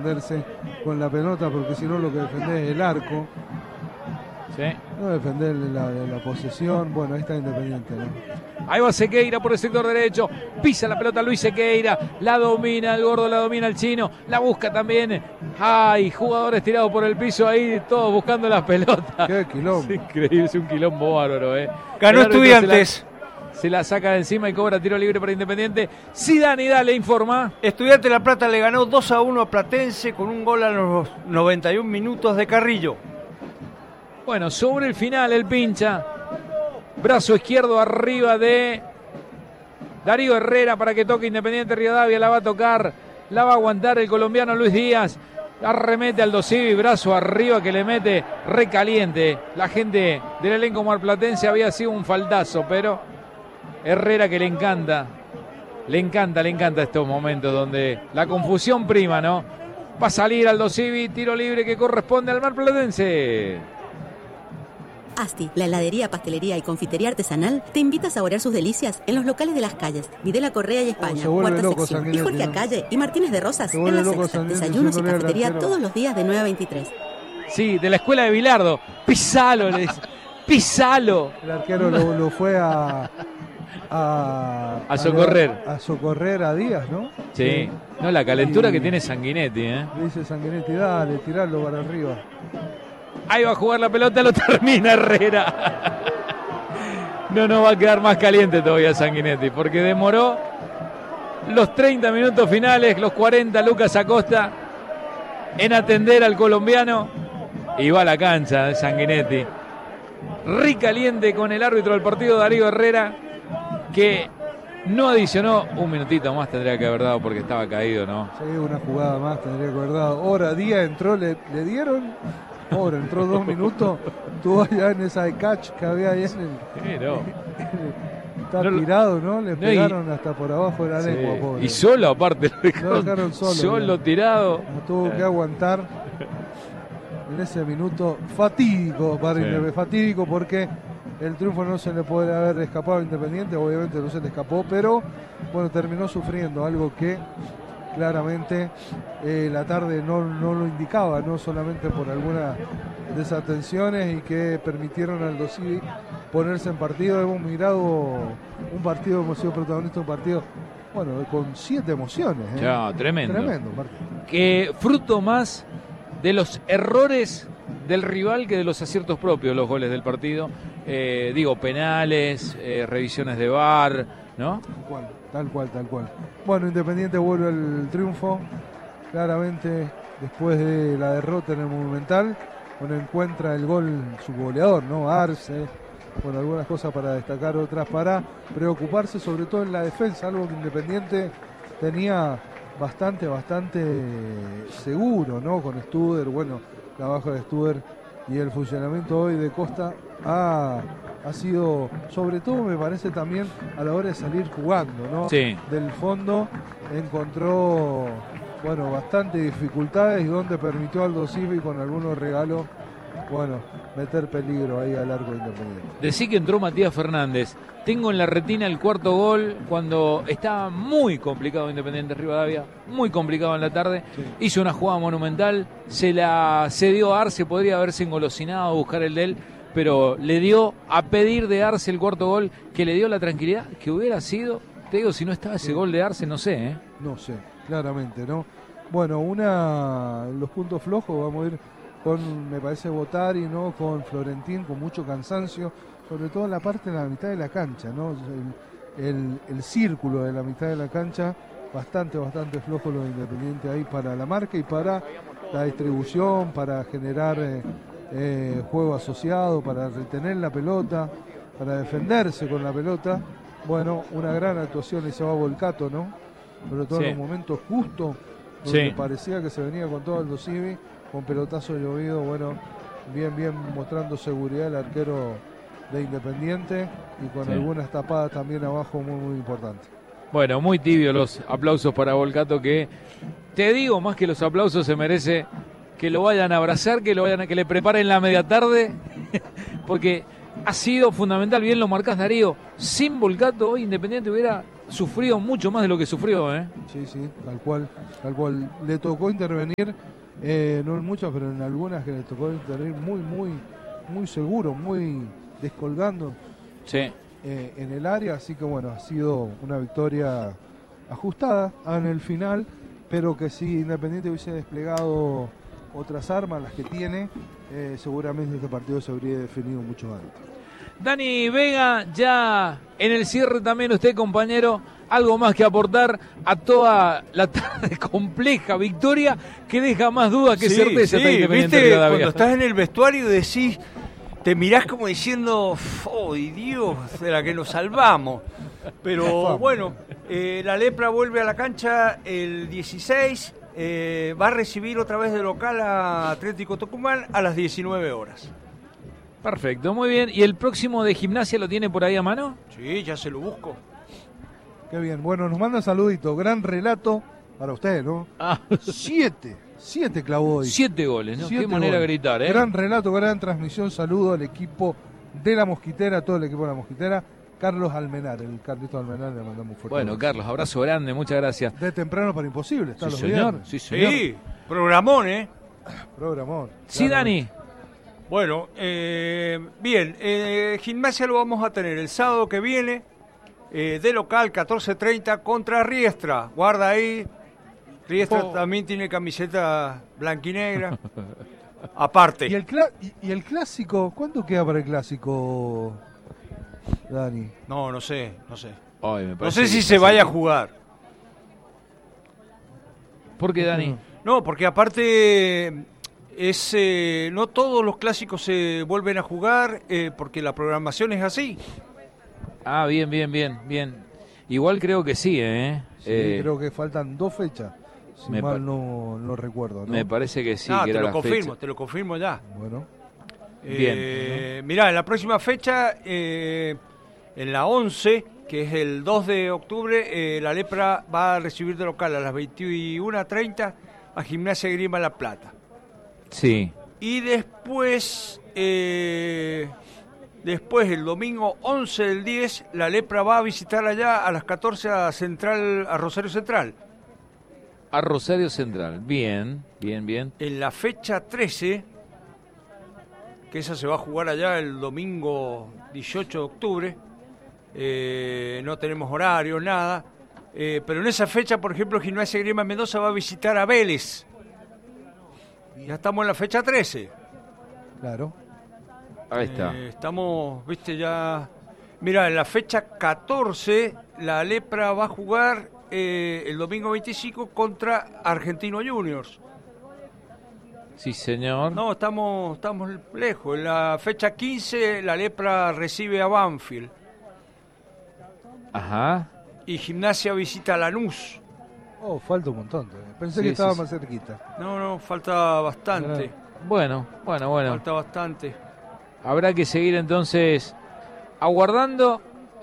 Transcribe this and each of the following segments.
defenderse con la pelota, porque si no lo que defendés es el arco. Sí. No defender la posesión. Bueno, ahí está Independiente, ¿no? Ahí va Sequeira por el sector derecho, pisa la pelota Luis Sequeira, la domina el gordo, la domina el chino, la busca también. Hay jugadores tirados por el piso ahí, todos buscando las pelotas. Qué quilombo. Es increíble, es un quilombo bárbaro. Ganó Estudiantes. Se la saca de encima y cobra tiro libre para Independiente. Zidane le informa. Estudiantes de La Plata le ganó 2-1 a Platense con un gol a los 91 minutos de Carrillo. Bueno, sobre el final el pincha. Brazo izquierdo arriba de Darío Herrera para que toque Independiente Rivadavia. La va a tocar, la va a aguantar el colombiano Luis Díaz. Arremete Aldo Civi, brazo arriba que le mete recaliente. La gente del elenco marplatense había sido un faltazo, pero Herrera que le encanta estos momentos donde la confusión prima, ¿no? Va a salir Aldo Civi, tiro libre que corresponde al marplatense. Asti, la heladería, pastelería y confitería artesanal, te invita a saborear sus delicias en los locales de Las Calles, Videla Correa y España, cuarta sección, y Jorge Acalle y Martínez de Rosas en la sexta. Desayunos y cafetería todos los días de 9 a 23. Sí, de la escuela de Bilardo. Pisalo, le dice. Pisalo. El arquero lo fue a socorrer. A socorrer a Díaz, ¿no? Sí. No, la calentura que tiene Sanguinetti, Le dice Sanguinetti, dale, tirarlo para arriba. Ahí va a jugar la pelota, lo termina Herrera. No va a quedar más caliente todavía Sanguinetti, porque demoró los 30 minutos finales, los 40 Lucas Acosta en atender al colombiano. Y va a la cancha de Sanguinetti. Ricaliente con el árbitro del partido, Darío Herrera, que no adicionó. Un minutito más tendría que haber dado porque estaba caído, ¿no? Sí, una jugada más tendría que haber dado. Ahora Díaz entró, le dieron. Ahora entró 2 minutos, estuvo allá en esa de catch que había ahí en el... Está tirado, ¿no? Le pegaron hasta por abajo de la lengua, pobre. Y solo aparte, lo dejaron solo tirado. Tuvo que aguantar en ese minuto fatídico para Independiente, fatídico porque el triunfo no se le puede haber escapado a Independiente, obviamente no se le escapó, pero bueno, terminó sufriendo algo que claramente la tarde no lo indicaba, no solamente por algunas desatenciones y que permitieron al Aldo Civi ponerse en partido. Hemos mirado un partido, hemos sido protagonistas de un partido, bueno, con 7 emociones. Ya, tremendo partido. Que fruto más de los errores del rival que de los aciertos propios, los goles del partido. Penales, revisiones de VAR, ¿no? Tal cual. Bueno, Independiente vuelve al triunfo, claramente después de la derrota en el Monumental. Bueno, encuentra el gol su goleador, ¿no? Arce. Bueno, algunas cosas para destacar, otras para preocuparse, sobre todo en la defensa, algo que Independiente tenía bastante seguro, ¿no? Con Studer, bueno, la baja de Studer y el funcionamiento hoy de Costa ha sido, sobre todo me parece también a la hora de salir jugando, ¿no? Sí. Del fondo encontró, bueno, bastante dificultades y donde permitió a Aldo Civi con algunos regalos, bueno, meter peligro ahí al arco de Independiente. Decí que entró Matías Fernández. Tengo en la retina el cuarto gol cuando estaba muy complicado Independiente Rivadavia, muy complicado en la tarde. Sí. Hizo una jugada monumental, se la cedió a Arce, podría haberse engolosinado a buscar el de él, pero le dio a pedir de Arce el cuarto gol, que le dio la tranquilidad que hubiera sido. Te digo, si no estaba ese gol de Arce, no sé, ¿eh? No sé, claramente, ¿no? Bueno, los puntos flojos, vamos a ir con, me parece, Botari, ¿no? Con Florentín, con mucho cansancio, sobre todo en la parte de la mitad de la cancha, ¿no? El círculo de la mitad de la cancha, bastante flojo lo de Independiente ahí para la marca y para la distribución, para generar juego asociado, para retener la pelota, para defenderse con la pelota. Bueno, una gran actuación, y se va Volcato, ¿no? Sobre todo en los momentos justos, donde parecía que se venía con todo Aldo Civi, con pelotazo llovido, bueno, bien mostrando seguridad el arquero de Independiente y con algunas tapadas también abajo muy importantes. Bueno, muy tibio los aplausos para Volcato, que te digo, más que los aplausos, se merece que lo vayan a abrazar, que le preparen la media tarde, porque ha sido fundamental. Bien lo marcás, Darío. Sin Volcato hoy Independiente hubiera sufrido mucho más de lo que sufrió, ¿eh? Sí, tal cual. Le tocó intervenir, no en muchas, pero en algunas que le tocó intervenir muy seguro, muy descolgando en el área, así que bueno, ha sido una victoria ajustada en el final, pero que si Independiente hubiese desplegado otras armas, las que tiene, seguramente este partido se habría definido mucho antes. Dani Vega, ya en el cierre también usted, compañero, algo más que aportar a toda la tarde compleja victoria que deja más dudas que certeza. Sí, ¿viste? Cuando estás en el vestuario decís, te mirás como diciendo, ¡oh, Dios, de la que nos salvamos! Pero bueno, la Lepra vuelve a la cancha el 16, va a recibir otra vez de local a Atlético Tucumán a las 19 horas. Perfecto, muy bien. ¿Y el próximo de Gimnasia lo tiene por ahí a mano? Sí, ya se lo busco. Qué bien. Bueno, nos manda saludito. Gran relato para usted, ¿no? 7 clavó hoy. 7 goles, ¿no? Qué manera de gritar, ¿eh? Gran relato, gran transmisión. Saludo al equipo de La Mosquitera, todo el equipo de La Mosquitera. Carlos Almenar, el Carlito Almenar, le mandamos un fuerte Bueno, abrazo. Carlos, abrazo grande, muchas gracias. De temprano para imposible, está Sí, señor. Sí, señor. Sí, programón, ¿eh? Programón. Sí, Dani. Bueno, bien, Gimnasia lo vamos a tener el sábado que viene, de local, 14:30 contra Riestra. Guarda ahí, Riestra también tiene camiseta blanquinegra. Aparte. ¿Y el clásico? ¿Cuánto queda para el clásico, Dani? No sé. Ay, no sé si se vaya a jugar. ¿Por qué, Dani? No, porque aparte... no todos los clásicos se vuelven a jugar porque la programación es así. Ah, bien. Igual creo que sí, ¿eh? Sí, creo que faltan 2 fechas, si mal no recuerdo, ¿no? Me parece que sí. Que te lo confirmo ya. Bueno. Bien. Mirá, en la próxima fecha, en la 11, que es el 2 de octubre, la Lepra va a recibir de local a las 21:30 a Gimnasia Grima La Plata. Sí. Y después el domingo 11 del 10, la Lepra va a visitar allá a las 14 a Rosario Central. A Rosario Central, bien. En la fecha 13, que esa se va a jugar allá el domingo 18 de octubre, no tenemos horario, nada, pero en esa fecha, por ejemplo, Gimnasia Grima Mendoza va a visitar a Vélez. Ya estamos en la fecha 13. Claro. Ahí está. Estamos, viste, ya... Mira, en la fecha 14, la Lepra va a jugar el domingo 25 contra Argentino Juniors. Sí, señor. No, estamos lejos. En la fecha 15, la Lepra recibe a Banfield. Ajá. Y Gimnasia visita a Lanús. Oh, falta un montón. Pensé que estaba más cerquita. No, falta bastante. Bueno. Falta bastante. Habrá que seguir entonces aguardando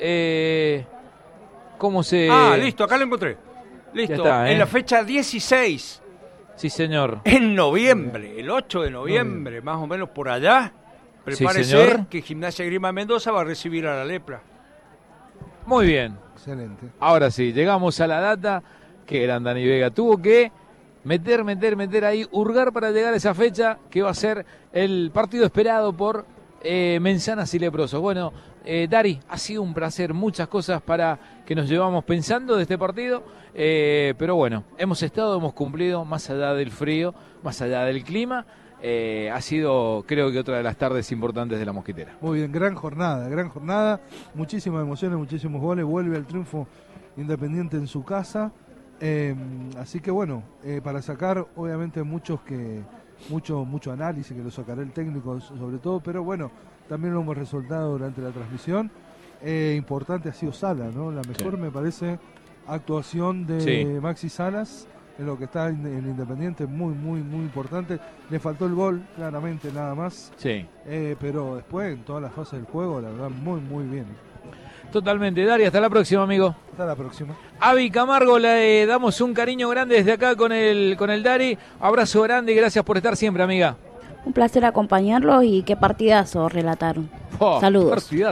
cómo se... Listo, acá lo encontré. Listo, está, en la fecha 16. Sí, señor. En noviembre, el 8 de noviembre, más o menos por allá. Prepárese, sí, señor, que Gimnasia Grima Mendoza va a recibir a la Lepra. Muy bien. Excelente. Ahora sí, llegamos a la data. Qué gran Dani Vega. Tuvo que meter ahí, hurgar para llegar a esa fecha que va a ser el partido esperado por Mensanas y Leprosos. Bueno, Dari, ha sido un placer, muchas cosas para que nos llevamos pensando de este partido, pero bueno, hemos cumplido, más allá del frío, más allá del clima. Ha sido, creo que, otra de las tardes importantes de La Mosquitera. Muy bien, gran jornada, muchísimas emociones, muchísimos goles, vuelve al triunfo Independiente en su casa. Así que bueno, para sacar obviamente mucho análisis que lo sacará el técnico sobre todo, pero bueno, también lo hemos resaltado durante la transmisión. Importante ha sido Sala, ¿no? La mejor, me parece, actuación de Maxi Salas en lo que está en Independiente, muy importante. Le faltó el gol, claramente, nada más. Sí. Pero después, en todas las fases del juego, la verdad, muy bien. Totalmente, Dari, hasta la próxima, amigo. Hasta la próxima. Avi Camargo, le damos un cariño grande desde acá con el Dari. Abrazo grande y gracias por estar siempre, amiga. Un placer acompañarlos y qué partidazo relataron. Saludos. Partidazo.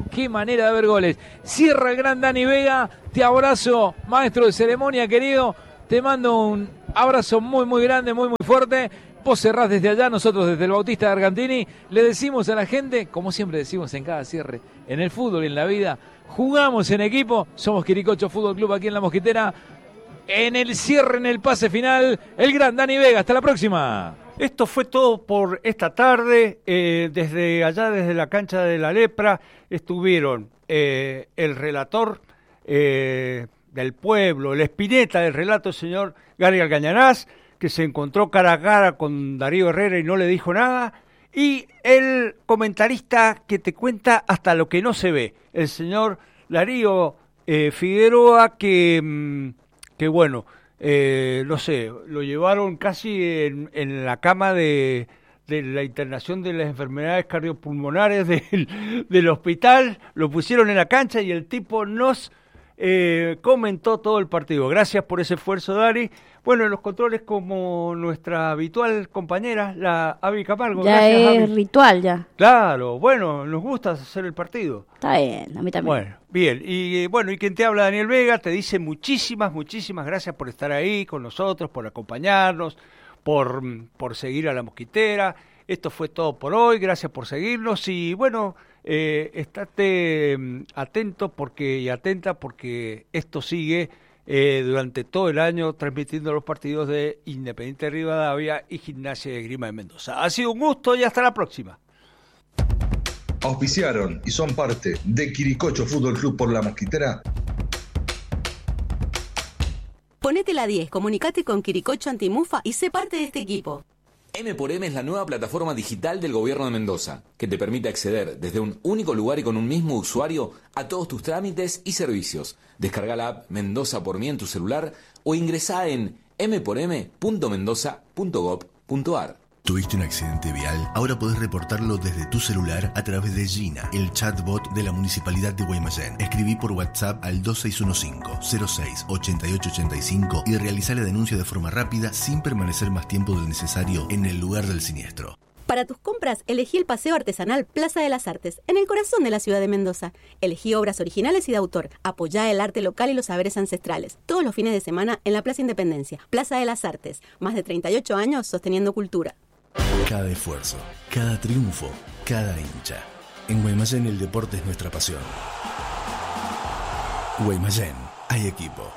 qué manera de ver goles. Cierra el gran Dani Vega, te abrazo, maestro de ceremonia querido, te mando un abrazo muy muy grande, muy muy fuerte. Vos cerrás desde allá, nosotros desde el Bautista de Argantini le decimos a la gente, como siempre decimos en cada cierre, en el fútbol y en la vida, jugamos en equipo, somos Quiricocho Fútbol Club aquí en La Mosquitera, en el cierre, en el pase final, el gran Dani Vega. Hasta la próxima. Esto fue todo por esta tarde. Desde allá, desde la cancha de la Lepra, estuvieron el relator del pueblo, el espineta del relato, el señor Gary Algañarás, que se encontró cara a cara con Darío Herrera y no le dijo nada, y el comentarista que te cuenta hasta lo que no se ve, el señor Darío Figueroa, que bueno, no sé, lo llevaron casi en la cama de la internación de las enfermedades cardiopulmonares del hospital, lo pusieron en la cancha y el tipo nos comentó todo el partido. Gracias por ese esfuerzo, Dari. Bueno, en los controles, como nuestra habitual compañera, la Avi Camargo. Ya gracias, es Avi. ritual ya. Claro, bueno, nos gusta hacer el partido. Está bien, a mí también. Bueno, bien, y bueno, y quien te habla, Daniel Vega, te dice muchísimas gracias por estar ahí con nosotros, por acompañarnos, por seguir a La Mosquitera. Esto fue todo por hoy, gracias por seguirnos y bueno, estate atento y atenta porque esto sigue durante todo el año transmitiendo los partidos de Independiente Rivadavia y Gimnasia de Esgrima de Mendoza. Ha sido un gusto y hasta la próxima. Auspiciaron y son parte de Quiricocho Fútbol Club por La Mosquitera. Ponete la 10, comunicate con Quiricocho Antimufa y sé parte de este equipo. M×M es la nueva plataforma digital del Gobierno de Mendoza, que te permite acceder desde un único lugar y con un mismo usuario a todos tus trámites y servicios. Descarga la app Mendoza por mí en tu celular o ingresá en m4m.mendoza.gov.ar. ¿Tuviste un accidente vial? Ahora podés reportarlo desde tu celular a través de Gina, el chatbot de la Municipalidad de Guaymallén. Escribí por WhatsApp al 2615-06-8885 y realizá la denuncia de forma rápida sin permanecer más tiempo del necesario en el lugar del siniestro. Para tus compras, elegí el Paseo Artesanal Plaza de las Artes, en el corazón de la ciudad de Mendoza. Elegí obras originales y de autor. Apoyá el arte local y los saberes ancestrales. Todos los fines de semana en la Plaza Independencia. Plaza de las Artes. Más de 38 años sosteniendo cultura. Cada esfuerzo, cada triunfo, cada hincha. En Guaymallén el deporte es nuestra pasión. Guaymallén, hay equipo.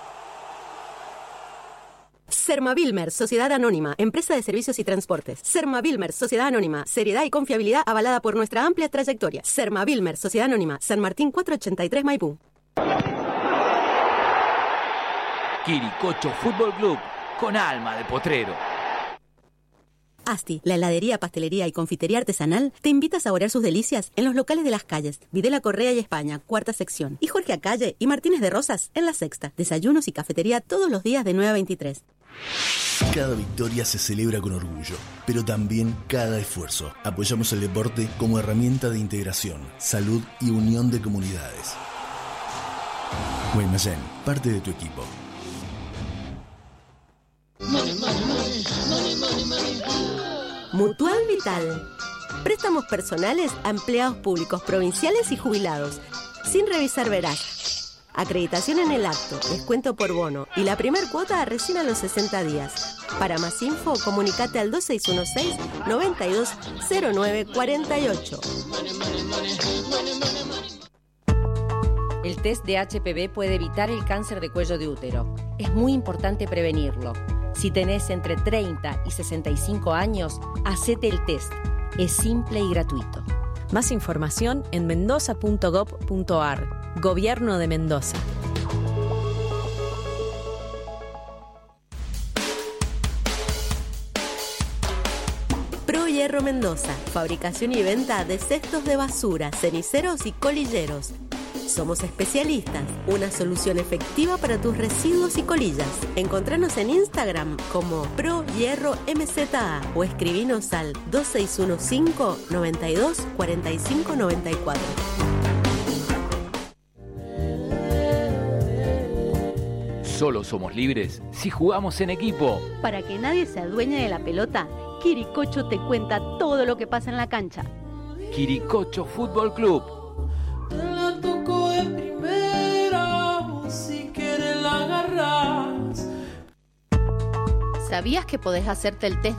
Sermavilmer, Sociedad Anónima, empresa de servicios y transportes. Sermavilmer, Sociedad Anónima, seriedad y confiabilidad avalada por nuestra amplia trayectoria. Sermavilmer, Sociedad Anónima, San Martín 483 Maipú. Quiricocho Fútbol Club, con alma de potrero. Asti, la heladería, pastelería y confitería artesanal, te invita a saborear sus delicias en los locales de las calles Videla Correa y España, cuarta sección, y Jorge Acalle y Martínez de Rosas en la sexta. Desayunos y cafetería todos los días de 9 a 23. Cada victoria se celebra con orgullo, pero también cada esfuerzo. Apoyamos el deporte como herramienta de integración, salud y unión de comunidades. Guaymallén, parte de tu equipo. Mutual Vital. Préstamos personales a empleados públicos provinciales y jubilados, sin revisar veraz. Acreditación en el acto, descuento por bono y la primer cuota recién a los 60 días. Para más info, comunicate al 2616-920948. El test de HPV puede evitar el cáncer de cuello de útero. Es muy importante prevenirlo. Si tenés entre 30 y 65 años, hacete el test. Es simple y gratuito. Más información en mendoza.gov.ar. Gobierno de Mendoza. Pro Hierro Mendoza. Fabricación y venta de cestos de basura, ceniceros y colilleros. Somos especialistas, una solución efectiva para tus residuos y colillas. Encontranos en Instagram como Pro Hierro MZA o escribinos al 2615 92 45 94. Solo somos libres si jugamos en equipo. Para que nadie se adueñe de la pelota, Quiricocho te cuenta todo lo que pasa en la cancha. Quiricocho Fútbol Club. ¿Sabías que podés hacerte el test